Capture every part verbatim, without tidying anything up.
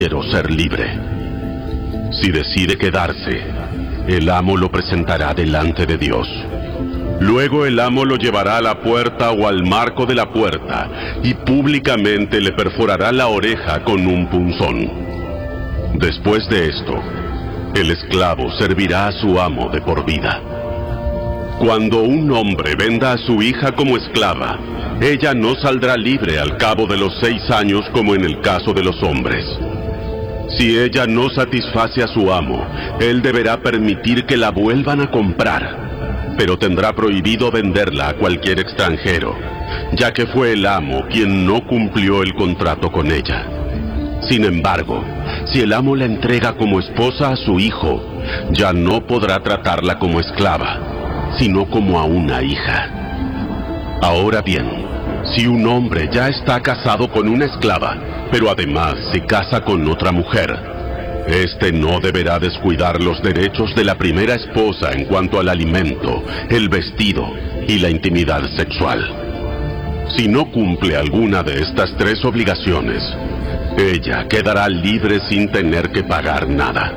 quiero ser libre. Si decide quedarse, el amo lo presentará delante de Dios. Luego el amo lo llevará a la puerta o al marco de la puerta y públicamente le perforará la oreja con un punzón. Después de esto, el esclavo servirá a su amo de por vida. Cuando un hombre venda a su hija como esclava, ella no saldrá libre al cabo de los seis años como en el caso de los hombres. Si ella no satisface a su amo, él deberá permitir que la vuelvan a comprar, pero tendrá prohibido venderla a cualquier extranjero, ya que fue el amo quien no cumplió el contrato con ella. Sin embargo, si el amo la entrega como esposa a su hijo, ya no podrá tratarla como esclava, sino como a una hija. Ahora bien, si un hombre ya está casado con una esclava, pero además se casa con otra mujer, este no deberá descuidar los derechos de la primera esposa en cuanto al alimento, el vestido y la intimidad sexual. Si no cumple alguna de estas tres obligaciones, ella quedará libre sin tener que pagar nada.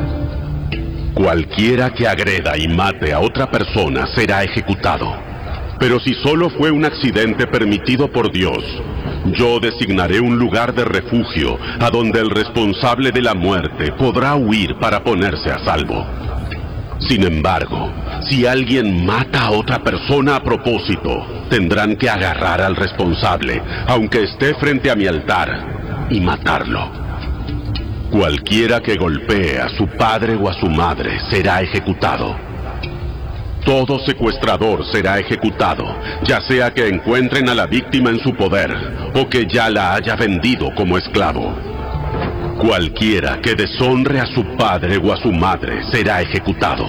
Cualquiera que agreda y mate a otra persona será ejecutado. Pero si solo fue un accidente permitido por Dios, yo designaré un lugar de refugio a donde el responsable de la muerte podrá huir para ponerse a salvo. Sin embargo, si alguien mata a otra persona a propósito, tendrán que agarrar al responsable, aunque esté frente a mi altar, y matarlo. Cualquiera que golpee a su padre o a su madre será ejecutado. Todo secuestrador será ejecutado, ya sea que encuentren a la víctima en su poder o que ya la haya vendido como esclavo. Cualquiera que deshonre a su padre o a su madre será ejecutado.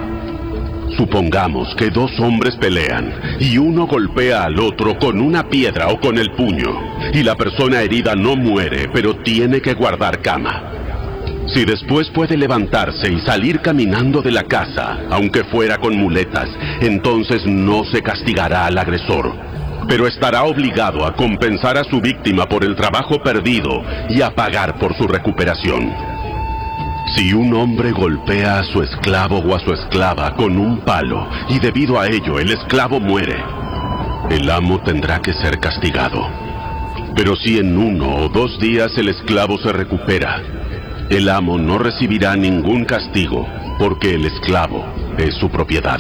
Supongamos que dos hombres pelean y uno golpea al otro con una piedra o con el puño, y la persona herida no muere, pero tiene que guardar cama. Si después puede levantarse y salir caminando de la casa, aunque fuera con muletas, entonces no se castigará al agresor, pero estará obligado a compensar a su víctima por el trabajo perdido y a pagar por su recuperación. Si un hombre golpea a su esclavo o a su esclava con un palo y debido a ello el esclavo muere, el amo tendrá que ser castigado. Pero si en uno o dos días el esclavo se recupera, el amo no recibirá ningún castigo porque el esclavo es su propiedad.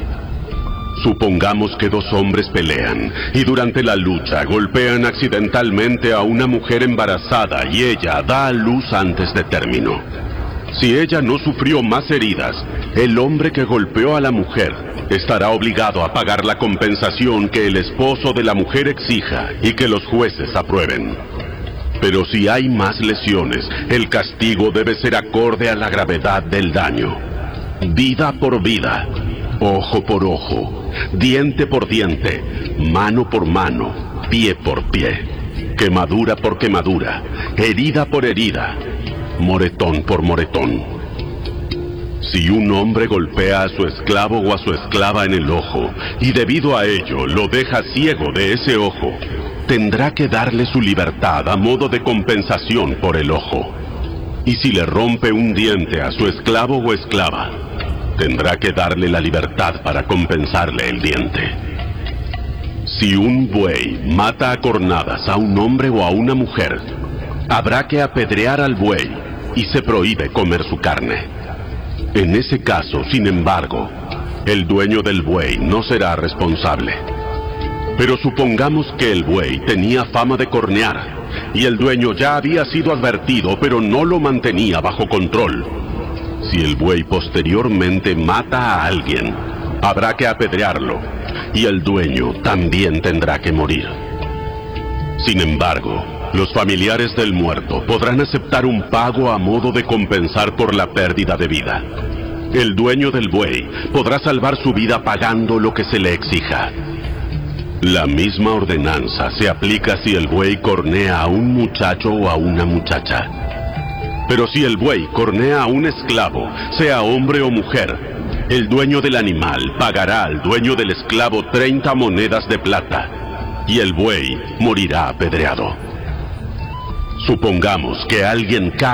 Supongamos que dos hombres pelean y durante la lucha golpean accidentalmente a una mujer embarazada y ella da a luz antes de término. Si ella no sufrió más heridas, el hombre que golpeó a la mujer estará obligado a pagar la compensación que el esposo de la mujer exija y que los jueces aprueben. Pero si hay más lesiones, el castigo debe ser acorde a la gravedad del daño. Vida por vida, ojo por ojo, diente por diente, mano por mano, pie por pie, quemadura por quemadura, herida por herida, moretón por moretón. Si un hombre golpea a su esclavo o a su esclava en el ojo, y debido a ello lo deja ciego de ese ojo, tendrá que darle su libertad a modo de compensación por el ojo. Y si le rompe un diente a su esclavo o esclava, tendrá que darle la libertad para compensarle el diente. Si un buey mata a cornadas a un hombre o a una mujer, habrá que apedrear al buey y se prohíbe comer su carne. En ese caso, sin embargo, el dueño del buey no será responsable. Pero supongamos que el buey tenía fama de cornear y el dueño ya había sido advertido, pero no lo mantenía bajo control. Si el buey posteriormente mata a alguien, habrá que apedrearlo y el dueño también tendrá que morir. Sin embargo, los familiares del muerto podrán aceptar un pago a modo de compensar por la pérdida de vida. El dueño del buey podrá salvar su vida pagando lo que se le exija. La misma ordenanza se aplica si el buey cornea a un muchacho o a una muchacha. Pero si el buey cornea a un esclavo, sea hombre o mujer, el dueño del animal pagará al dueño del esclavo treinta monedas de plata, y el buey morirá apedreado. Supongamos que alguien cae